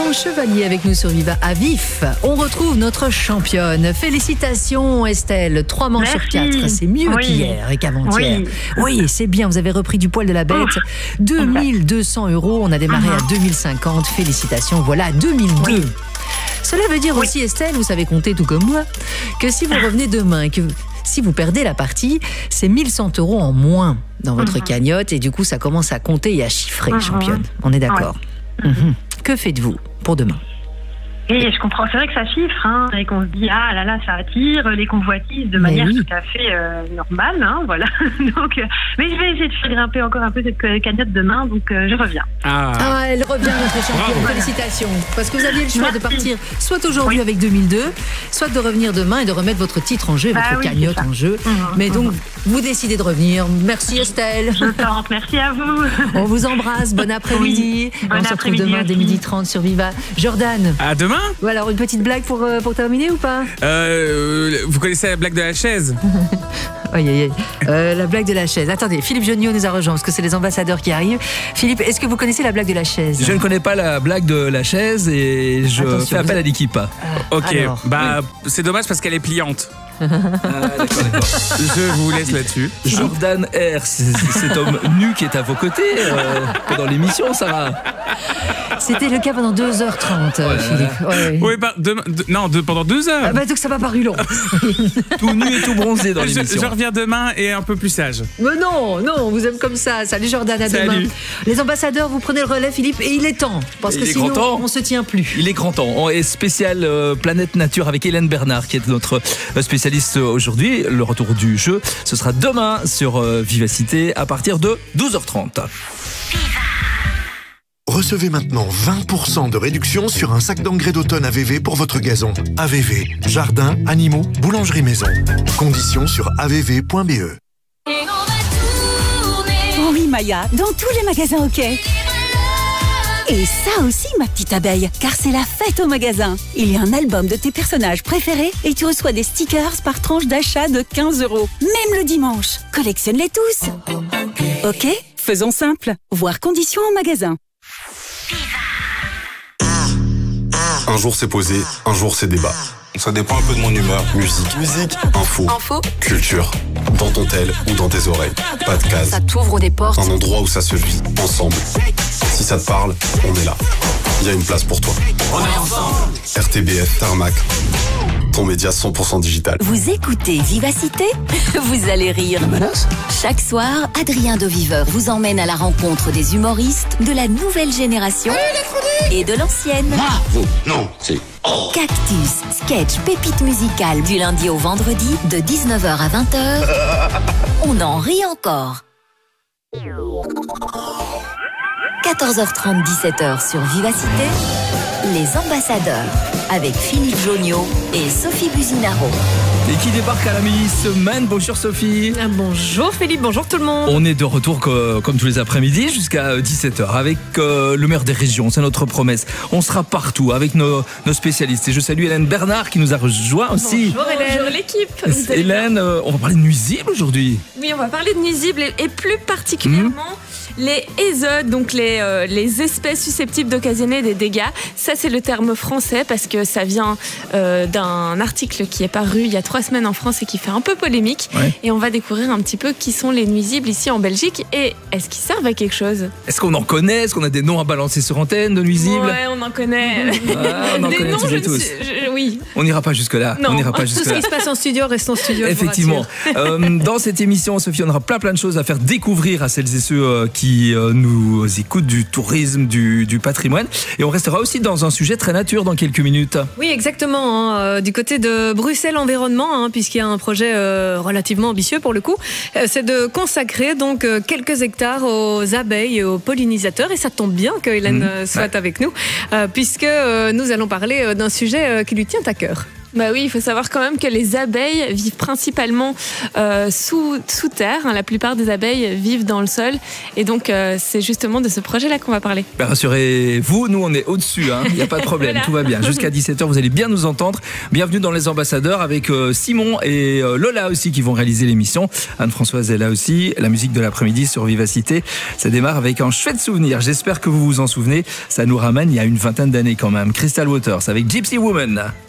Chevalier avec nous sur Viva à vif. On retrouve notre championne. Félicitations Estelle, 3 manches sur 4. C'est mieux qu'hier et qu'avant-hier. Oui, c'est bien, vous avez repris du poil de la bête. 2200 €, on a démarré à 2050. Félicitations, voilà 2002. Cela veut dire aussi Estelle, vous savez compter tout comme moi, que si vous revenez demain et que si vous perdez la partie, c'est 1100 € en moins dans votre cagnotte et du coup ça commence à compter et à chiffrer, championne. On est d'accord. Que faites-vous pour demain? Et je comprends, c'est vrai que ça chiffre, hein, et qu'on se dit ah là là, ça attire les convoitises de manière tout à fait normale, hein, voilà. Donc, mais je vais essayer de faire grimper encore un peu cette cagnotte demain, donc je reviens. Elle revient notre championne. Félicitations, parce que vous aviez le choix de partir soit aujourd'hui avec 2002, soit de revenir demain et de remettre votre titre en jeu, votre cagnotte en jeu. Mais donc vous décidez de revenir. Merci Estelle. Je tente. Merci à vous. On vous embrasse. Bon après-midi. On se retrouve demain dès 12h30 sur Viva. Jordan. À demain. Voilà, alors une petite blague pour terminer ou pas? Vous connaissez la blague de la chaise? La blague de la chaise. Attendez, Philippe Jonio nous a rejoint parce que c'est les ambassadeurs qui arrivent. Philippe, est-ce que vous connaissez la blague de la chaise? Je ne connais pas la blague de la chaise et je fais appel à l'équipe. Ok, c'est dommage parce qu'elle est pliante. D'accord. Je vous laisse là-dessus. Jordan R, cet homme nu qui est à vos côtés pendant l'émission, Sarah. C'était le cas pendant 2h30, Philippe. Oui, pendant 2 heures. Donc ça m'a paru long. Tout nu et tout bronzé dans l'émission. Je reviens demain et un peu plus sage. Mais non, on vous aime comme ça. Salut Jordan, à demain. Les ambassadeurs, vous prenez le relais, Philippe, et il est temps. Parce que sinon, on se tient plus. Il est grand temps. On est spécial Planète Nature avec Hélène Bernard, qui est notre spécialiste aujourd'hui. Le retour du jeu, ce sera demain sur Vivacité à partir de 12h30. Recevez maintenant 20% de réduction sur un sac d'engrais d'automne AVV pour votre gazon. AVV, jardin, animaux, boulangerie maison. Conditions sur avv.be. Oui Maya, dans tous les magasins OK. Et ça aussi ma petite abeille, car c'est la fête au magasin. Il y a un album de tes personnages préférés et tu reçois des stickers par tranche d'achat de 15 €. Même le dimanche. Collectionne-les tous. OK, faisons simple. Voir conditions en magasin. Un jour c'est posé, un jour c'est débat. Ça dépend un peu de mon humeur. Musique, info, culture. Dans ton tel ou dans tes oreilles. Pas de case. Ça t'ouvre des portes. Un endroit où ça se vit, ensemble. Si ça te parle, on est là. Il y a une place pour toi. On est ensemble. RTBF Tarmac. Ton média 100% digital. Vous écoutez Vivacité? Vous allez rire. Chaque soir, Adrien Deviveur vous emmène à la rencontre des humoristes de la nouvelle génération et de l'ancienne. Non, c'est... Cactus, sketch, pépite musicale du lundi au vendredi de 19h à 20h. On en rit encore. 14h30, 17h sur Vivacité, les ambassadeurs avec Philippe Jonio et Sophie Buzinaro. Et qui débarque à la mi-semaine. Bonjour Sophie. Bonjour Philippe, bonjour tout le monde. On est de retour comme tous les après-midi jusqu'à 17h avec le maire des régions, c'est notre promesse. On sera partout avec nos spécialistes. Et je salue Hélène Bernard qui nous a rejoint aussi. Bonjour Hélène. Bonjour l'équipe. Hélène, on va parler de nuisibles aujourd'hui. Oui, on va parler de nuisibles et plus particulièrement les ésodes, donc les espèces susceptibles d'occasionner des dégâts. Ça, c'est le terme français parce que ça vient d'un article qui est paru il y a 3 semaines en France et qui fait un peu polémique. Et on va découvrir un petit peu qui sont les nuisibles ici en Belgique et est-ce qu'ils servent à quelque chose? Est-ce qu'on en connaît? Est-ce qu'on a des noms à balancer sur antenne de nuisibles? Ouais, on en connaît. On en connaît toutes et tous. Oui. On n'ira pas jusque-là. Non. On n'ira pas Tout jusque-là. ce qui se passe en studio reste en studio. Effectivement. Dans cette émission, Sophie, on aura plein de choses à faire découvrir à celles et ceux qui nous écoutent du tourisme, du patrimoine. Et on restera aussi dans un sujet très nature dans quelques minutes. Oui, exactement. Du côté de Bruxelles Environnement, puisqu'il y a un projet relativement ambitieux pour le coup, c'est de consacrer donc quelques hectares aux abeilles et aux pollinisateurs. Et ça tombe bien que Hélène soit avec nous, puisque nous allons parler d'un sujet qui lui tient à cœur. Bah oui, il faut savoir quand même que les abeilles vivent principalement sous terre. La plupart des abeilles vivent dans le sol. Et donc, c'est justement de ce projet-là qu'on va parler. Ben rassurez-vous, nous on est au-dessus, il n'y a pas de problème, voilà. Tout va bien. Jusqu'à 17h, vous allez bien nous entendre. Bienvenue dans Les Ambassadeurs avec Simon et Lola aussi qui vont réaliser l'émission. Anne-Françoise est là aussi. La musique de l'après-midi sur Vivacité, ça démarre avec un chouette souvenir. J'espère que vous vous en souvenez. Ça nous ramène il y a une vingtaine d'années quand même. Crystal Waters avec Gypsy Woman.